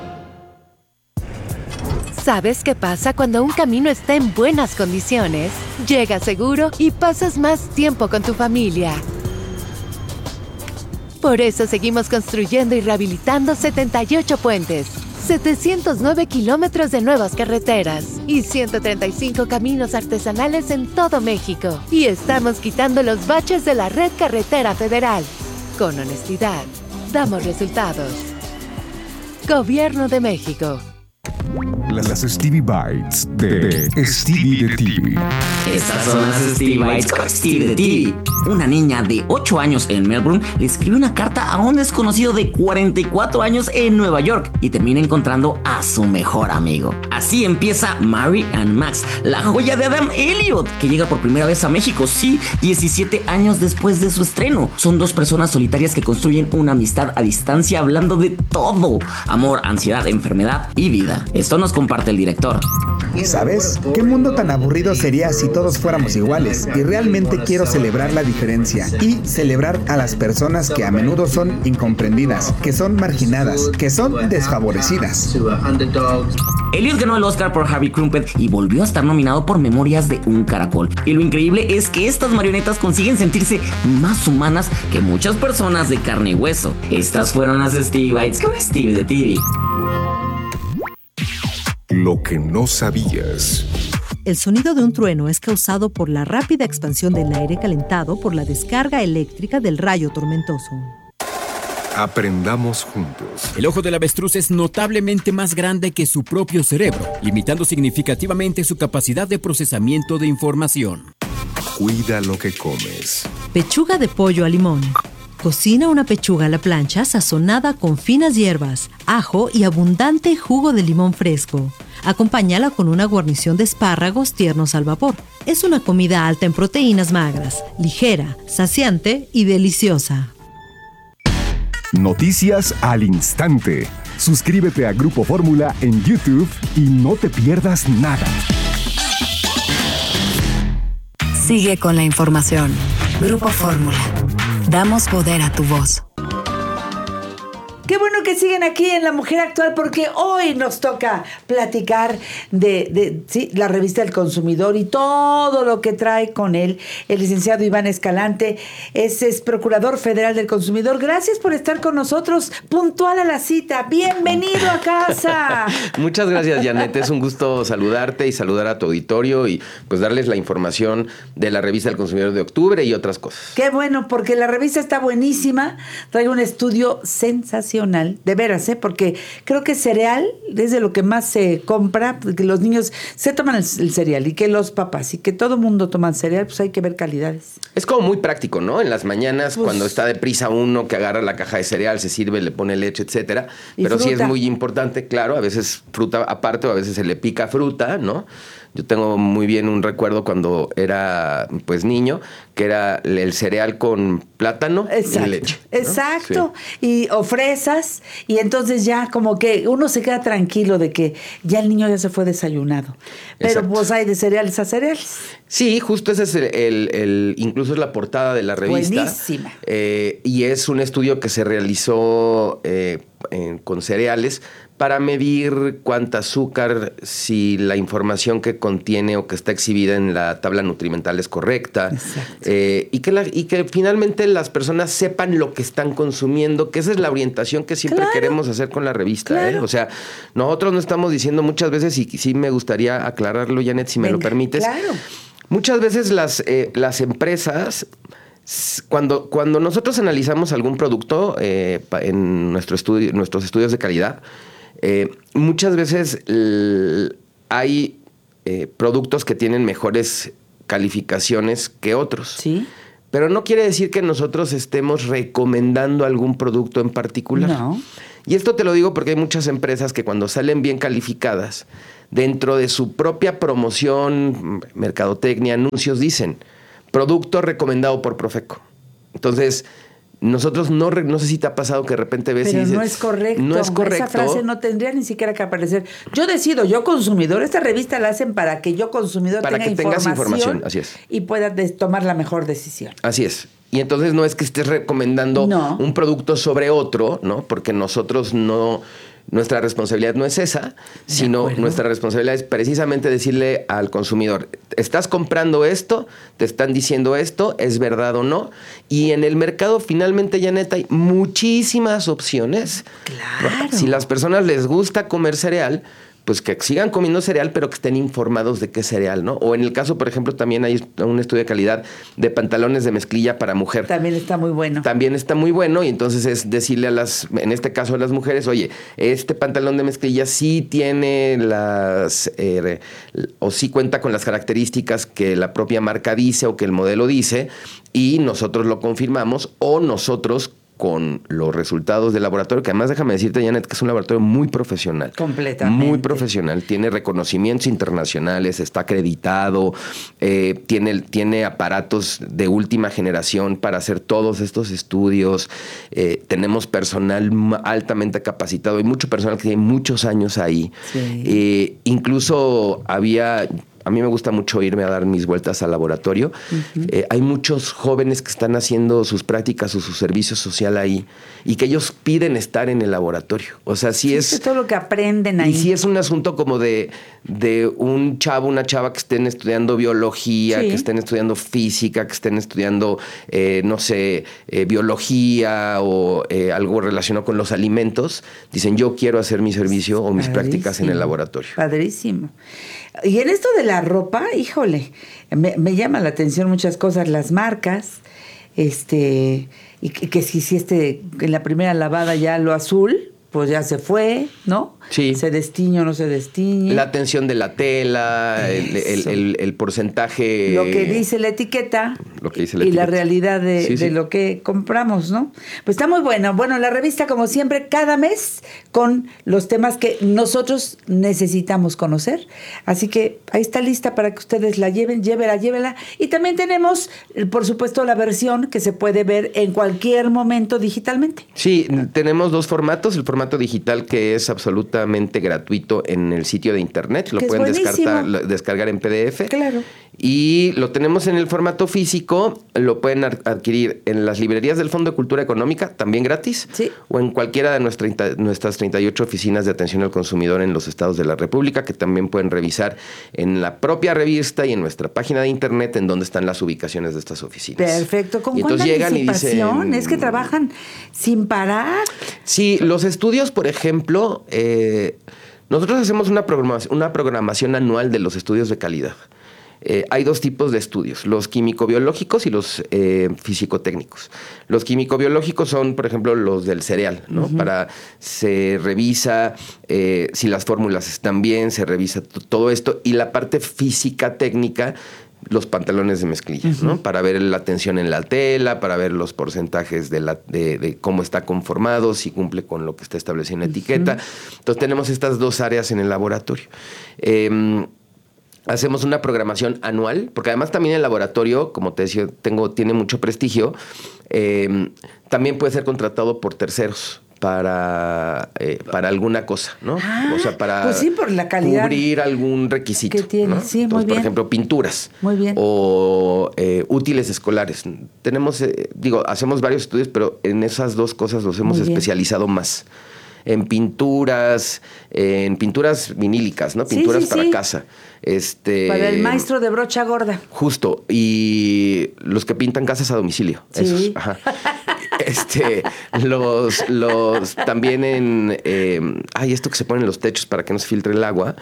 [SPEAKER 18] ¿Sabes qué pasa cuando un camino está en buenas condiciones? Llegas seguro y pasas más tiempo con tu familia. Por eso seguimos construyendo y rehabilitando 78 puentes, 709 kilómetros de nuevas carreteras y 135 caminos artesanales en todo México. Y estamos quitando los baches de la red carretera federal. Con honestidad, damos resultados. Gobierno de México.
[SPEAKER 14] Las Stevie Bites de Stevie de TV.
[SPEAKER 19] Estas son las Stevie Bites con Stevie de TV. Una niña de 8 años en Melbourne le escribe una carta a un desconocido de 44 años en Nueva York y termina encontrando a su mejor amigo. Así empieza Mary and Max, la joya de Adam Elliot, que llega por primera vez a México, 17 años después de su estreno. Son dos personas solitarias que construyen una amistad a distancia hablando de todo: amor, ansiedad, enfermedad y vida. Esto nos comparte el director.
[SPEAKER 20] ¿Sabes? ¿Qué mundo tan aburrido sería si todos fuéramos iguales? Y realmente quiero celebrar la diferencia y celebrar a las personas que a menudo son incomprendidas, que son marginadas, que son desfavorecidas.
[SPEAKER 19] Elliot ganó el Oscar por Harvey Crumpet y volvió a estar nominado por Memorias de un Caracol. Y lo increíble es que estas marionetas consiguen sentirse más humanas que muchas personas de carne y hueso. Estas fueron las Stevie Bites con Stevie de TV.
[SPEAKER 12] Lo que no sabías.
[SPEAKER 21] El sonido de un trueno es causado por la rápida expansión del aire calentado por la descarga eléctrica del rayo tormentoso.
[SPEAKER 12] Aprendamos juntos.
[SPEAKER 15] El ojo del avestruz es notablemente más grande que su propio cerebro, limitando significativamente su capacidad de procesamiento de información.
[SPEAKER 12] Cuida lo que comes.
[SPEAKER 21] Pechuga de pollo a limón. Cocina una pechuga a la plancha sazonada con finas hierbas, ajo y abundante jugo de limón fresco. Acompáñala con una guarnición de espárragos tiernos al vapor. Es una comida alta en proteínas magras, ligera, saciante y deliciosa.
[SPEAKER 14] Noticias al instante. Suscríbete a Grupo Fórmula en YouTube y no te pierdas nada.
[SPEAKER 3] Sigue con la información. Grupo Fórmula. Damos poder a tu voz.
[SPEAKER 1] Qué bueno que siguen aquí en La Mujer Actual, porque hoy nos toca platicar de la revista El Consumidor y todo lo que trae con él el licenciado Iván Escalante. Es procurador federal del consumidor. Gracias por estar con nosotros, puntual a la cita. Bienvenido a casa.
[SPEAKER 22] Muchas gracias, Janet. Es un gusto saludarte y saludar a tu auditorio y pues darles la información de la revista El Consumidor de octubre y otras cosas.
[SPEAKER 1] Qué bueno, porque la revista está buenísima. Trae un estudio sensacional. De veras, porque creo que cereal es de lo que más se compra, porque los niños se toman el cereal y que los papás y que todo el mundo toma cereal, pues hay que ver calidades.
[SPEAKER 22] Es como muy práctico, ¿no? En las mañanas, cuando está deprisa uno, que agarra la caja de cereal, se sirve, le pone leche, etcétera. Pero sí es muy importante, claro, a veces fruta aparte o a veces se le pica fruta, ¿no? Yo tengo muy bien un recuerdo cuando era pues niño, que era el cereal con plátano y leche, ¿no?
[SPEAKER 1] Exacto. Sí. O fresas, y entonces ya como que uno se queda tranquilo de que ya el niño ya se fue desayunado. Pero exacto, pues hay de cereales a cereales.
[SPEAKER 22] Sí, justo ese es incluso es la portada de la revista.
[SPEAKER 1] Buenísima.
[SPEAKER 22] Y es un estudio que se realizó con cereales para medir cuánta azúcar, si la información que contiene o que está exhibida en la tabla nutrimental es correcta, y que finalmente las personas sepan lo que están consumiendo, que esa es la orientación que siempre queremos hacer con la revista. O sea, nosotros no estamos diciendo muchas veces, y sí me gustaría aclararlo, Janet, si me lo permites. Muchas veces las empresas, cuando nosotros analizamos algún producto en nuestros estudios de calidad, muchas veces hay productos que tienen mejores calificaciones que otros.
[SPEAKER 1] Sí.
[SPEAKER 22] Pero no quiere decir que nosotros estemos recomendando algún producto en particular.
[SPEAKER 1] No.
[SPEAKER 22] Y esto te lo digo porque hay muchas empresas que cuando salen bien calificadas, dentro de su propia promoción, mercadotecnia, anuncios, dicen producto recomendado por Profeco. Entonces, nosotros no sé si te ha pasado que de repente ves
[SPEAKER 1] pero
[SPEAKER 22] y dices...
[SPEAKER 1] no es correcto.
[SPEAKER 22] No es correcto.
[SPEAKER 1] Esa frase no tendría ni siquiera que aparecer. Yo decido, yo consumidor. Esta revista la hacen para que yo consumidor
[SPEAKER 22] para
[SPEAKER 1] tenga
[SPEAKER 22] que tengas información. Así es.
[SPEAKER 1] Y pueda tomar la mejor decisión.
[SPEAKER 22] Así es. Y entonces no es que estés recomendando un producto sobre otro, ¿no? Porque nosotros no... Nuestra responsabilidad no es esa, sino nuestra responsabilidad es precisamente decirle al consumidor, estás comprando esto, te están diciendo esto, ¿es verdad o no? Y en el mercado finalmente, Janet, hay muchísimas opciones.
[SPEAKER 1] Claro.
[SPEAKER 22] Si las personas les gusta comer cereal, pues que sigan comiendo cereal, pero que estén informados de qué cereal, ¿no? O en el caso, por ejemplo, también hay un estudio de calidad de pantalones de mezclilla para mujer.
[SPEAKER 1] También está muy bueno.
[SPEAKER 22] También está muy bueno, y entonces es decirle en este caso a las mujeres, oye, este pantalón de mezclilla sí tiene o sí cuenta con las características que la propia marca dice o que el modelo dice, y nosotros lo confirmamos, o nosotros con los resultados del laboratorio, que además déjame decirte, Janet, que es un laboratorio muy profesional.
[SPEAKER 1] Completamente.
[SPEAKER 22] Muy profesional. Tiene reconocimientos internacionales, está acreditado, tiene aparatos de última generación para hacer todos estos estudios. Tenemos personal altamente capacitado. Hay mucho personal que tiene muchos años ahí.
[SPEAKER 1] Sí.
[SPEAKER 22] Incluso había... a mí me gusta mucho irme a dar mis vueltas al laboratorio. Hay muchos jóvenes que están haciendo sus prácticas o su servicio social ahí y que ellos piden estar en el laboratorio. O sea, sí es
[SPEAKER 1] todo lo que aprenden ahí.
[SPEAKER 22] Y sí es un asunto como de un chavo, una chava que estén estudiando biología, que estén estudiando física, que estén estudiando, biología o algo relacionado con los alimentos. Dicen, yo quiero hacer mi servicio o mis prácticas en el laboratorio.
[SPEAKER 1] Padrísimo. Y en esto de la ropa, híjole, me llama la atención muchas cosas, las marcas, y que si en la primera lavada ya lo azul, pues ya se fue, ¿no?
[SPEAKER 22] Sí.
[SPEAKER 1] Se destiñe o no se destiñe.
[SPEAKER 22] La tensión de la tela, el porcentaje.
[SPEAKER 1] Lo que dice la etiqueta. Y la realidad de lo que compramos, ¿no? Pues está muy bueno. Bueno, la revista, como siempre, cada mes con los temas que nosotros necesitamos conocer. Así que ahí está lista para que ustedes la lleven, llévela. Y también tenemos, por supuesto, la versión que se puede ver en cualquier momento digitalmente.
[SPEAKER 22] Sí, tenemos dos formatos. El formato digital, que es absolutamente gratuito en el sitio de internet. Lo pueden descargar en PDF.
[SPEAKER 1] Claro.
[SPEAKER 22] Y lo tenemos en el formato físico. Lo pueden adquirir en las librerías del Fondo de Cultura Económica, también gratis.
[SPEAKER 1] Sí.
[SPEAKER 22] O en cualquiera de nuestras 38 oficinas de atención al consumidor en los estados de la República, que también pueden revisar en la propia revista y en nuestra página de internet en donde están las ubicaciones de estas oficinas.
[SPEAKER 1] Perfecto. ¿Con
[SPEAKER 22] cuánta
[SPEAKER 1] anticipación? Es que trabajan sin parar.
[SPEAKER 22] Sí, los estudios, por ejemplo, nosotros hacemos una programación anual de los estudios de calidad. Hay dos tipos de estudios, los químico-biológicos y los físico-técnicos. Los químico-biológicos son, por ejemplo, los del cereal, ¿no? Se revisa si las fórmulas están bien, se revisa todo esto. Y la parte física-técnica, los pantalones de mezclilla, ¿no? Para ver la tensión en la tela, para ver los porcentajes de cómo está conformado, si cumple con lo que está establecido en la etiqueta. Entonces tenemos estas dos áreas en el laboratorio. Hacemos una programación anual, porque además también el laboratorio, como te decía, tiene mucho prestigio. También puede ser contratado por terceros para alguna cosa, ¿no? O sea, para
[SPEAKER 1] pues sí, por la calidad
[SPEAKER 22] cubrir algún requisito.
[SPEAKER 1] Que tiene,
[SPEAKER 22] ¿no?
[SPEAKER 1] sí,
[SPEAKER 22] Entonces,
[SPEAKER 1] muy bien.
[SPEAKER 22] Por ejemplo, pinturas.
[SPEAKER 1] Muy bien.
[SPEAKER 22] O útiles escolares. Tenemos, hacemos varios estudios, pero en esas dos cosas los hemos especializado más. En pinturas vinílicas, ¿no? Pinturas para casa.
[SPEAKER 1] Para el maestro de brocha gorda.
[SPEAKER 22] Justo. Y los que pintan casas a domicilio.
[SPEAKER 1] Sí.
[SPEAKER 22] Esos. Ajá. Los también en esto que se pone en los techos para que no se filtre el agua.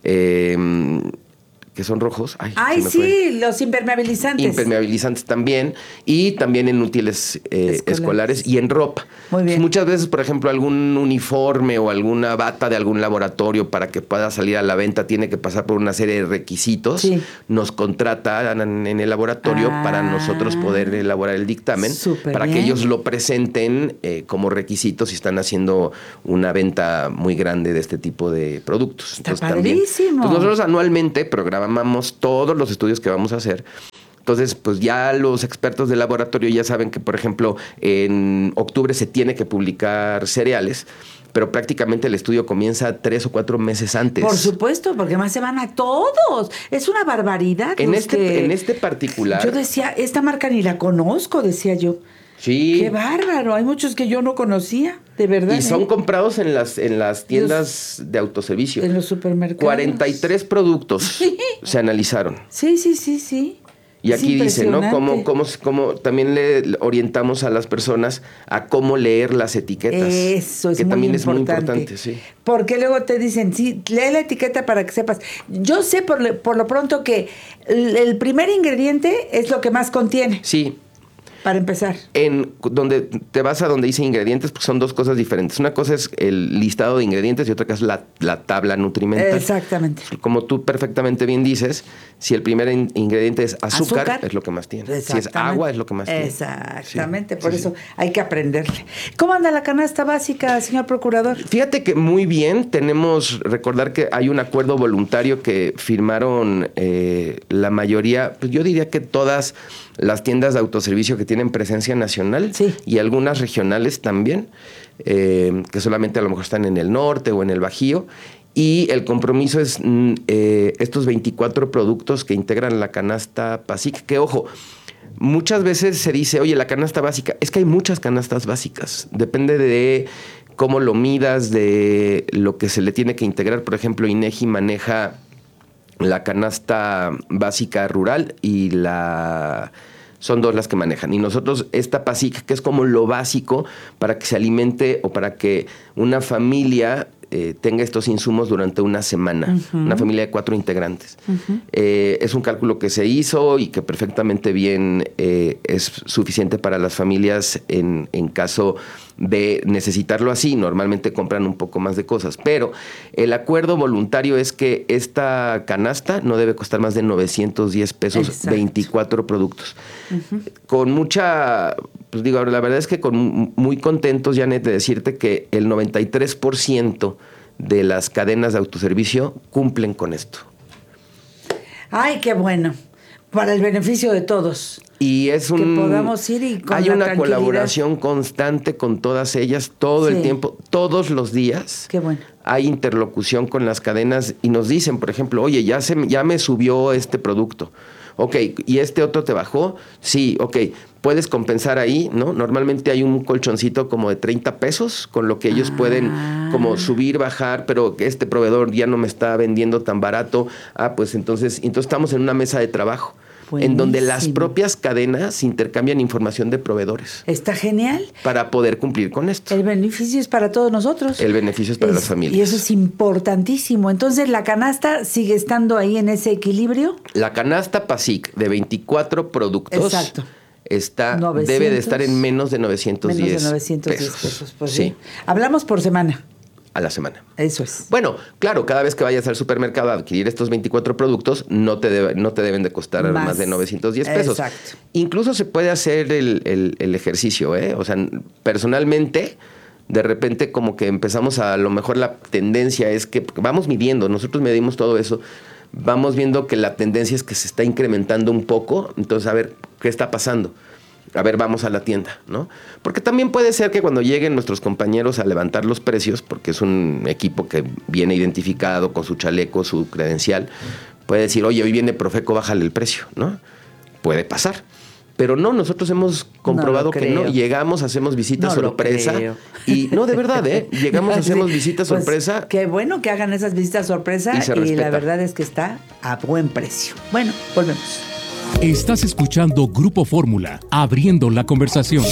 [SPEAKER 22] Que son rojos.
[SPEAKER 1] Los impermeabilizantes.
[SPEAKER 22] Impermeabilizantes también. Y también en útiles escolares y en ropa.
[SPEAKER 1] Muy bien.
[SPEAKER 22] Muchas veces, por ejemplo, algún uniforme o alguna bata de algún laboratorio para que pueda salir a la venta tiene que pasar por una serie de requisitos.
[SPEAKER 1] Sí.
[SPEAKER 22] Nos contratan en el laboratorio para nosotros poder elaborar el dictamen. Para que ellos lo presenten como requisitos si están haciendo una venta muy grande de este tipo de productos.
[SPEAKER 1] Está padrísimo.
[SPEAKER 22] Entonces nosotros anualmente programamos todos los estudios que vamos a hacer. Entonces, pues ya los expertos del laboratorio ya saben que, por ejemplo, en octubre se tiene que publicar cereales, pero prácticamente el estudio comienza 3 o 4 meses antes.
[SPEAKER 1] Por supuesto, porque más se van a todos. Es una barbaridad.
[SPEAKER 22] En este particular.
[SPEAKER 1] Yo decía, esta marca ni la conozco, decía yo.
[SPEAKER 22] Sí.
[SPEAKER 1] Qué bárbaro. Hay muchos que yo no conocía, de verdad.
[SPEAKER 22] Y son comprados en las tiendas de autoservicio.
[SPEAKER 1] En los supermercados.
[SPEAKER 22] 43 productos se analizaron.
[SPEAKER 1] Sí.
[SPEAKER 22] Y aquí dice, ¿no? Cómo también le orientamos a las personas a cómo leer las etiquetas.
[SPEAKER 1] Eso es
[SPEAKER 22] que
[SPEAKER 1] muy
[SPEAKER 22] también
[SPEAKER 1] importante.
[SPEAKER 22] es muy importante, sí.
[SPEAKER 1] Porque luego te dicen, sí, lee la etiqueta para que sepas. Yo sé por lo pronto que el primer ingrediente es lo que más contiene.
[SPEAKER 22] Sí.
[SPEAKER 1] Para empezar.
[SPEAKER 22] Donde te vas a donde dice ingredientes, pues son dos cosas diferentes. Una cosa es el listado de ingredientes y otra cosa es la tabla nutrimental.
[SPEAKER 1] Exactamente.
[SPEAKER 22] Como tú perfectamente bien dices, si el primer ingrediente es azúcar, es lo que más tiene. Si es agua, es lo que más tiene.
[SPEAKER 1] Exactamente, por eso hay que aprenderle. ¿Cómo anda la canasta básica, señor procurador?
[SPEAKER 22] Fíjate que muy bien. Recordar que hay un acuerdo voluntario que firmaron la mayoría, pues yo diría que todas las tiendas de autoservicio que tienen presencia nacional y algunas regionales también, que solamente a lo mejor están en el norte o en el Bajío. Y el compromiso es estos 24 productos que integran la canasta PASIC, que ojo, muchas veces se dice, oye, la canasta básica, es que hay muchas canastas básicas, depende de cómo lo midas, de lo que se le tiene que integrar. Por ejemplo, INEGI maneja la canasta básica rural y son dos las que manejan. Y nosotros, esta PASIC, que es como lo básico para que se alimente o para que una familia tenga estos insumos durante una semana. Una familia de 4 integrantes. Es un cálculo que se hizo y que perfectamente bien es suficiente para las familias en caso de necesitarlo así. Normalmente compran un poco más de cosas, pero el acuerdo voluntario es que esta canasta no debe costar más de 910 pesos. Exacto. 24 productos. Con mucha, pues digo, la verdad es que muy contentos, Janet, de decirte que el 93% de las cadenas de autoservicio cumplen con esto.
[SPEAKER 1] Ay, qué bueno. Para el beneficio de todos.
[SPEAKER 22] Y es
[SPEAKER 1] que podamos ir y con
[SPEAKER 22] hay
[SPEAKER 1] la
[SPEAKER 22] una colaboración constante con todas ellas, todo el tiempo, todos los días.
[SPEAKER 1] Qué bueno.
[SPEAKER 22] Hay interlocución con las cadenas y nos dicen, por ejemplo, oye, ya me subió este producto. Ok, ¿y este otro te bajó? Sí, ok. Puedes compensar ahí, ¿no? Normalmente hay un colchoncito como de 30 pesos, con lo que ellos pueden como subir, bajar, pero este proveedor ya no me está vendiendo tan barato. Pues entonces estamos en una mesa de trabajo. Buenísimo. En donde las propias cadenas intercambian información de proveedores.
[SPEAKER 1] Está genial.
[SPEAKER 22] Para poder cumplir con esto.
[SPEAKER 1] El beneficio es para todos nosotros.
[SPEAKER 22] El beneficio es para las familias.
[SPEAKER 1] Y eso es importantísimo. Entonces, ¿la canasta sigue estando ahí en ese equilibrio?
[SPEAKER 22] La canasta PASIC de 24 productos.
[SPEAKER 1] Exacto.
[SPEAKER 22] Debe de estar en menos de 910
[SPEAKER 1] menos de 910 pesos. Pues
[SPEAKER 22] sí.
[SPEAKER 1] Hablamos por semana.
[SPEAKER 22] A la semana.
[SPEAKER 1] Eso es.
[SPEAKER 22] Bueno, claro, cada vez que vayas al supermercado a adquirir estos 24 productos, no te deben de costar más de 910 pesos.
[SPEAKER 1] Exacto.
[SPEAKER 22] Incluso se puede hacer el ejercicio, ¿eh? O sea, personalmente, de repente como que empezamos a lo mejor la tendencia es que vamos midiendo, nosotros medimos todo eso, vamos viendo que la tendencia es que se está incrementando un poco, entonces a ver, ¿qué está pasando? A ver, vamos a la tienda, ¿no? Porque también puede ser que cuando lleguen nuestros compañeros a levantar los precios, porque es un equipo que viene identificado con su chaleco, su credencial, puede decir, oye, hoy viene Profeco, bájale el precio, ¿no? Puede pasar. Pero no, nosotros hemos comprobado que no. Llegamos, hacemos visita sorpresa. Y no, de verdad, llegamos, hacemos visita sorpresa.
[SPEAKER 1] Pues, qué bueno que hagan esas visitas sorpresa y la verdad es que está a buen precio. Bueno, volvemos.
[SPEAKER 4] Estás escuchando Grupo Fórmula, abriendo la conversación.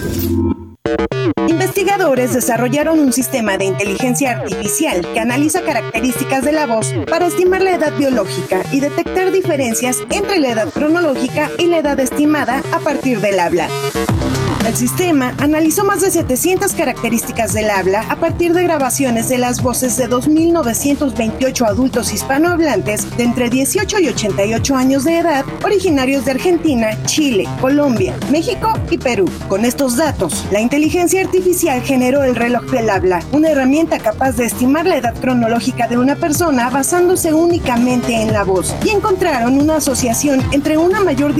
[SPEAKER 6] Investigadores desarrollaron un sistema de inteligencia artificial que analiza características de la voz para estimar la edad biológica y detectar diferencias entre la edad cronológica y la edad estimada a partir del habla. El sistema analizó más de 700 características del habla a partir de grabaciones de las voces de 2.928 adultos hispanohablantes de entre 18 y 88 años de edad, originarios de Argentina, Chile, Colombia, México y Perú. Con estos datos, la inteligencia artificial generó el reloj del habla, una herramienta capaz de estimar la edad cronológica de una persona basándose únicamente en la voz, y encontraron una asociación entre una mayor